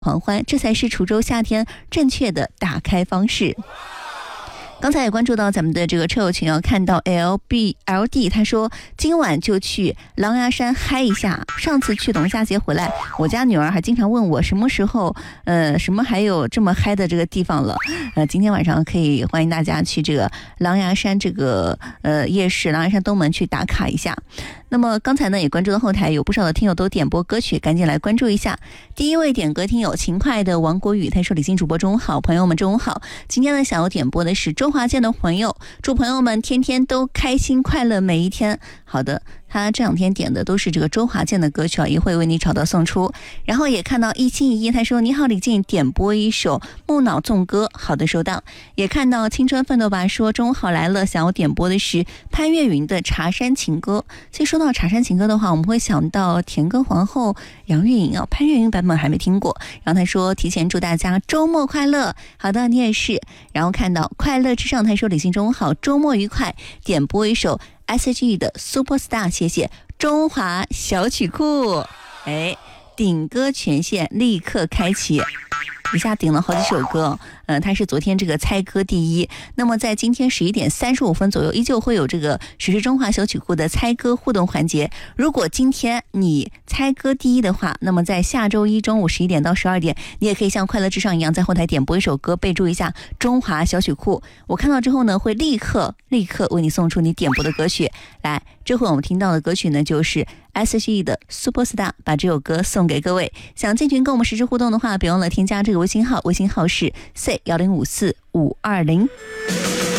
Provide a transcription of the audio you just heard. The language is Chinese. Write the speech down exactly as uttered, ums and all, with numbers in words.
狂欢，这才是滁州夏天正确的打开方式。刚才也关注到咱们的这个车友群，要看到 L B L D 他说今晚就去狼牙山嗨一下。上次去龙虾节回来，我家女儿还经常问我什么时候呃什么还有这么嗨的这个地方了。呃今天晚上可以欢迎大家去这个狼牙山这个呃夜市狼牙山东门去打卡一下。那么刚才呢也关注到后台有不少的听友都点播歌曲，赶紧来关注一下。第一位点歌听友勤快的王国宇，他说李欣主播中午好，朋友们中午好。今天呢想要点播的是周华健的朋友，祝朋友们天天都开心快乐每一天。好的，他这两天点的都是这个周华健的歌曲啊，也会为你找到送出。然后也看到一心一意，他说你好李静，点播一首木脑纵歌。好的，收到。也看到青春奋斗吧说中午好来了，想要点播的是潘越云的茶山情歌。其实说到茶山情歌的话，我们会想到甜歌皇后杨钰莹啊，潘越云版本还没听过。然后他说提前祝大家周末快乐。好的，你也是。然后看到快乐之上，他说李欣中午好，周末愉快，点播一首 S H E 的 Superstar， 谢谢。中华小曲库，哎，顶歌权限立刻开启，一下顶了好几首歌。呃，他是昨天这个猜歌第一。那么在今天十一点三十五分左右，依旧会有这个实时中华小曲库的猜歌互动环节。如果今天你猜歌第一的话，那么在下周一中午十一点到十二点，你也可以像快乐至上一样，在后台点播一首歌，备注一下中华小曲库。我看到之后呢，会立刻立刻为你送出你点播的歌曲。来，这回我们听到的歌曲呢，就是 S H E 的 Superstar， 把这首歌送给各位。想进群跟我们实时互动的话，别忘了添加这个微信号，微信号是 C 一零五四五二零。